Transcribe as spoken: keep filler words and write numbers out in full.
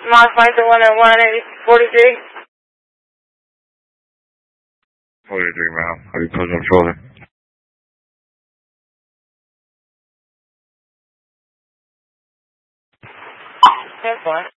Modify the one at one eighty forty-three. forty-three, ma'am. How do you close on shoulder? That's fine.